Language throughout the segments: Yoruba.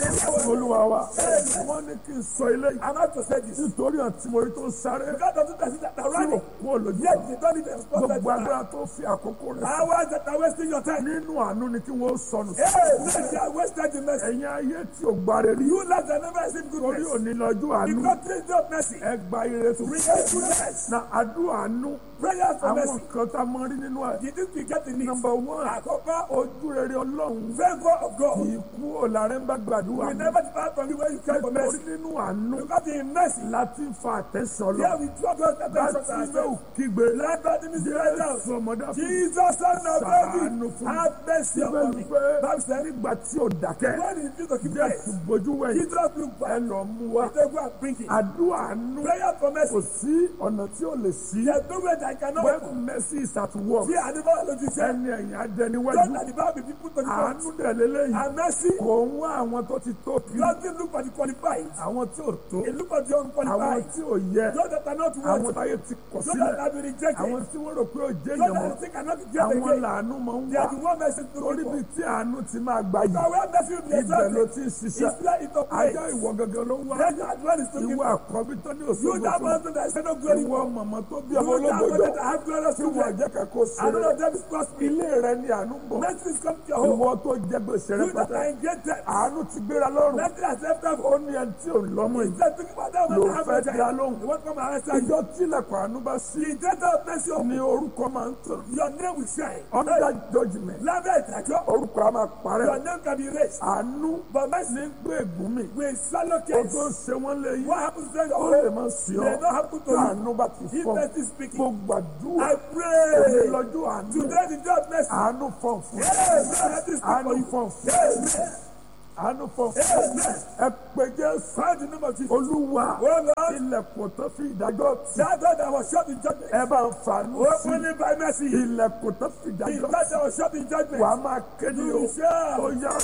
Olúwa wa. Wọ́n ní kí n sọ ilé yìí. I'm not to say this. Nítorí àti mo rí tó ń sáré. God doesn't consider that Tí running. òkú olójú. Yet they don't even respond Gbogbo to agbára tó fi àkókò rẹ̀. hours that are wasting your time. Nínú àánú ni kí wọ́n sọnù. Hey, they are wasted in mercy. Ẹ̀yin ayé tí ò gbáre rí. You lack the never receive Torí goodness. òní lọ́jọ́ àánú. Because three of mercy. Ẹ gba ire tó. Receive goodness. Na àdúrà àánú. Prayers for Àwọn mercy. nǹkan tá a mọ rí nínú ẹ̀. The things we get in it. Number one. Àkọ́kọ́, Ojú rere Ọlọ́run. favor of God. Ìkú òlàrẹ́ ń bá gbàdúrà. We never depart from you when you cry for Orí mercy. nínú àánú. Because in mercy, Láti fa àtẹ̀sán here lọ. we draw God's attention to Láti ilé ourselves. òkígbe. Let God in his right now. Jésù ọmọdé fún. Jesus, son of Ṣàánú David, fún mi. have mercy upon me. Bíbélì pé Bible said, nígbà tí ò dákẹ́. when he refused to keep Jésù quiet, bojú wẹ̀yìn. Jesus looked Ẹ back. lọ mú wa. He said, go and bring him. Àdúrà àánú. Prayer for Kò mercy. sí ọ̀nà tí ò lè sí. There's no way that I cannot open. When mercy is at work. See, and the Bible says, Ẹni ẹ̀yìn don't adẹniwájú. let the Bible be people to the front. Àánú dẹ̀ lélẹ́yìn. And mercy Kò ń wá àwọn tó ti tó kiri. doesn't look for the qualified. Àwọn tí ò tó. It look for the Àwọn unqualified. tí ò yẹ. Those that are not Àwọn worthy. táyé ti kọ̀ Those that sílẹ̀. have been rejected. Àwọn tí wọ́n rò pé ò jẹ́ Those èèyàn that mọ́. you think cannot be great Àwọn again. làánú máa ń They wá. are the one mercy to Torí people. bí tí àánú ti máa gbà So yìí. where mercy will be Ibẹ̀ ló exalted, ti ń it's ṣiṣẹ́. where it operates. Ajá ìwọ gangan ló ń wá. Then that one is looking Ìwọ for. àkọ́bí tó ní You òṣogbo that fún. person that is not glory. Ìwọ màmá tó bí You ọmọ that ológbòjọ́. person that have glorious Tí wọ́n children. jẹ́ kẹ́kọ̀ọ́ And none sílẹ̀. of them is prosperous. Ilé rẹ ni àánú ń bọ̀. Mercy is come to your home. Ìwọ tó jẹ gbèsè You that rẹpẹtẹ. are engaged. Àánú ti gbéra lọ́rùn. Mercy has left them. Ó ní ẹni tí ò lọ́mọ yìí. Just think about that Ló one that fẹ́ have dá lóhùn. They won't come and answer you. Ìjọ tílẹ̀kùn àánú bá sí. The data of mercy of Ni orúkọ máa ń tàn. your name will shine. Under judgment. Lábẹ́ ìdájọ́, Orúkọ á máa your parẹ́. name can be raised. Àánú But mercy ní gbé ègún mi. will swallow Ó case. tó ń ṣe wọ́n léyìn. What happens to them? Ó lè má sí They ọ. don't happen to you. Àánú bá ti If fọ́. mercy is speaking, Mo gbàdúrà. I pray. Èmi lọ́jọ́ àánú. Today the day of mercy. Àánú fọ̀ fún. Yes, mercy is speaking Àánú for you. fọ̀ fún. Yes, Àánú fọ̀ fún. yes. Ẹ pé Jésù. Cry the name of Jesus. Olúwa. Oh Lord, Ilẹ̀kùn tó fi ìdájọ́ tì. that God that was shot in judgment. Ẹ bá ń fàánú sí. Open it by mercy. Ilẹ̀kùn tó fi The ìdájọ́ God tì. that was shot in judgment. Wàá máa kéde o. You shall. Ó yá.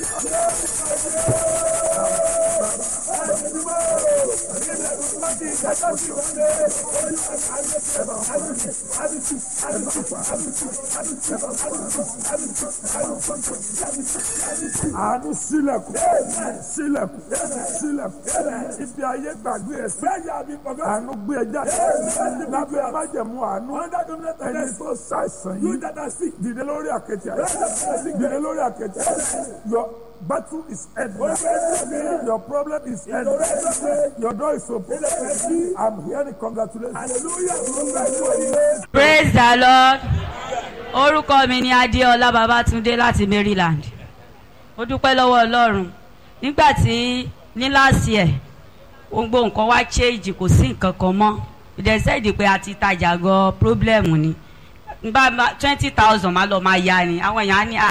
Àánú sílẹ̀kùn. Sílẹ̀kùn. Sílẹ̀kùn. Ibi ayé gbàgbé ẹ̀ sí. Àánú gbé ẹ jáde. Lábẹ́ májẹ̀mú àánú. Ẹni tó ṣàìsàn You yìí. that are sick, Dìde lórí àkẹ́tì àìsàn. Dìde lórí àkẹ́tì àìsàn. Your battle is ended. Your problem is ended. Your door is open. I'm hearing congratulations. hallelujah. Praise the Lord. Orúkọ mi ni Adéọlá Babátúndé láti Maryland. Mo dúpẹ́ lọ́wọ́ Ọlọ́run. Nígbà tí ní last year, gbogbo nǹkan wá change, kò sí nǹkan kan mọ́. Ìdẹ́sẹ̀dì pé a ti tajà gan problem ni. Nígbà 20,000 máa lọ máa ya ni. Àwọn èèyàn á ní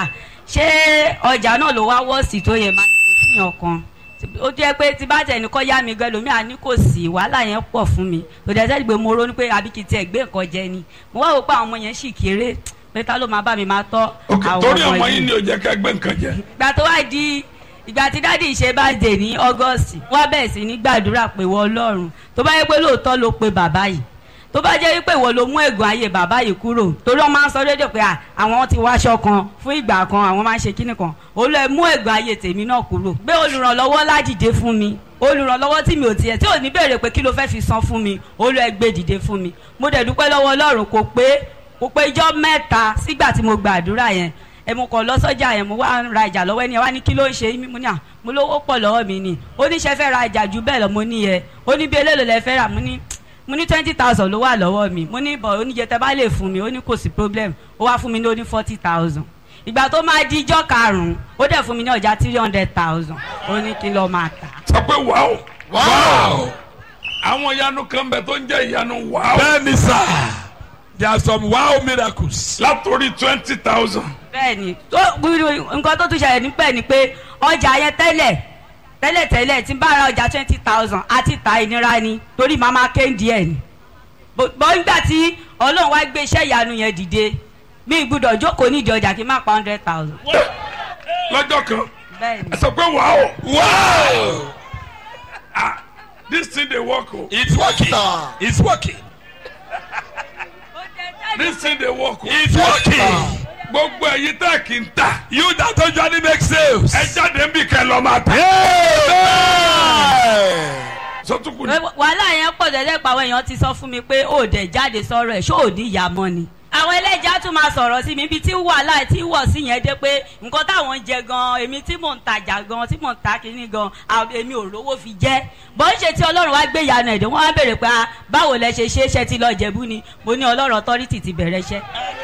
ṣé ọjà náà ló wá wọ́ọ̀sì tó yẹ máa ní kò sí ọ̀kan. Ó jẹ́ pé tí bá tẹ̀ ní kọ́ yá mi gan lómi àní kò sí wàhálà yẹn pọ̀ fún mi. Ìdẹ́sẹ̀dì pé mo ronú pé àbí kìí tiẹ̀ gbé nǹkan jẹ ni. Mo wá wò pé àwọn ọmọ yẹn sì kéré. Pé ta ló máa bá mi máa tọ́ àwọn torí ọmọ ọmọ yín yìí. ni ò jẹ́ ká gbé nǹkan jẹ. Ìgbà tó wá di ìgbà tí dádì ṣe birthday ní August, wọ́n bẹ̀rẹ̀ sí ní gbàdúrà pé wọ́n Ọlọ́run tó bá yẹ pé lóòótọ́ ló pe bàbá yìí, tó bá jẹ́ wípé ìwọ ló mú ègún ayé bàbá yìí kúrò, torí wọ́n máa ń sọ rédíò pé àwọn ti wáṣọ kan fún ìgbà kan, àwọn máa ń ṣe kíní kan, Olú ẹ mú ègún ayé tèmi náà kúrò, gbé olùrànlọ́wọ́ ládìde fún mi, olùrànlọ́wọ́ tí mi ò tiẹ̀ tí ò ní béèrè pé kí ló fẹ́ fi san fún mi, Olú ẹ gbé dìde fún mi. Mo dẹ̀ dúpẹ́ lọ́wọ́ Ọlọ́run kò pé ijọ́ mẹ́ta sígbà tí mo gbàdúrà yẹn, mo kàn lọ sọ́jà yẹn, mo wá ń ra ìjà lọ́wọ́ ẹni ẹ wá ní kí ló ń ṣe mí, mo ní mo lówó pọ̀ lọ́wọ́ mi ni, ó ní ṣe fẹ́ ra ìjà jù bẹ́ẹ̀ lọ, mo ní yẹ, ó ní bí eléèlò lẹ fẹ́ rà, mo ní 20,000 ló wà lọ́wọ́ mi, mo ní bọ̀ oníjẹ tẹ bá lè fún mi, ó ní kò sí problem, ó wá fún mi ní ó ní 40,000. Ìgbà tó máa di ijọ́ karùn-ún ó dẹ̀ fún mi ní ọjà 300,000, ó ní kí n lọ máa tà. sọ pé wàá wàá àwọn ìyanu kan bẹ tó ń jẹ́ ìyanu wàá. Bẹ́ẹ̀ni sá, there are some wow miracles. látòrí 20,000. Bẹ́ẹ̀ni nǹkan tó tún ṣẹlẹ̀ nípẹ̀ ni pé ọjà yẹn tẹ́lẹ̀ tí n bá ra ọjà 20,000 àti ta ìnira ni, torí màmá kéńdì ẹ̀ ni. Bọ́ nígbà tí Ọlọ́run wá gbé iṣẹ́ ìyanu yẹn dìde, mi gbúdọ̀ jókòó nídìí ọjà kí n má pa 100,000. lọ́jọ́ kan Bẹ́ẹ̀ni. ẹ sọ pé wàá Wow, this thing dey work o. it's working. It's working. this thing dey work o. It's working. gbogbo ẹ̀yin tẹ́ kì í ta. You that usually make sales. ẹ jáde ń bì kẹ́ lọ́ọ́ máa ta. Hey, sọ́túnkù ni. wàhálà yẹn pọ̀ tẹ́lẹ̀ pa àwọn èèyàn ti sọ fún mi pé ó dẹ̀ jáde sọ̀rọ̀ ẹ̀ ṣó ò ní ìyá mọ́ ni. àwọn ẹlẹ́jà tún máa sọ̀rọ̀ sí mi ibi tí wàhálà tí wọ̀ sí yẹn dé pé nǹkan táwọn ń jẹ gan èmi tí mò ń tajà gan tí mò ń ta kínní gan èmi ò rówó fi jẹ́ bó ń ṣe tí ọlọ́run wá gbé ìyanu ẹ̀dẹ̀ wọ́n wá béèrè pé báwo lẹ ṣe ṣe ti lọ Jẹ̀bú ni mo ní ọlọ́run authority ti bẹ̀rẹ̀ iṣẹ́.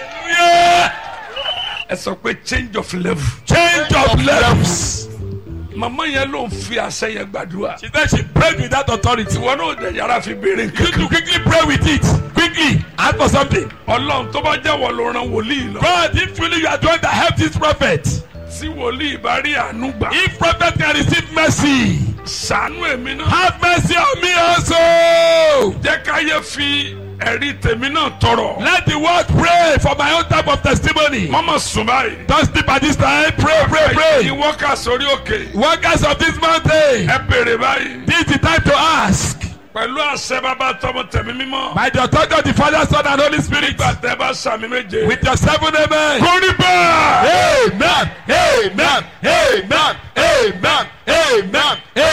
ẹ sọ pé change of level. Change of levels. màmá yẹn ló ń fi àṣẹ yẹn gbàdúrà. She said she prayed with that authority. ìwọ náà dẹ̀ yàrá fi béèrè You need to nǹkan. quickly pray with it. Quickly. Ask for something. ọlọ́run tó bá jẹ́ wọ ló ran wòlíì lọ. God, if truly you are the one that help this prophet, tí wòlíì bá rí àánú gbà. if prophet can receive mercy, ṣàánú èmi náà. have mercy on me also. jẹ́ káyé fi ẹ̀rí tèmi náà tọrọ. Let the world pray for my own type of testimony. mọ́mọ́ sùn báyìí. Don't sleep at this time. Pray, pray, pray. ìwọ ká sórí òkè. Workers of this mountain, ẹ béèrè báyìí. this is the time to ask. pẹ̀lú àṣẹ bàbá tọmọ tẹ̀mí mímọ́. By the authority of the Father, Son, and Holy Spirit. nígbà tẹ́ bá sàmì méje. With your 7 amen. kórìí bẹ́ẹ̀. Amen. Amen. Amen. Amen. Amen.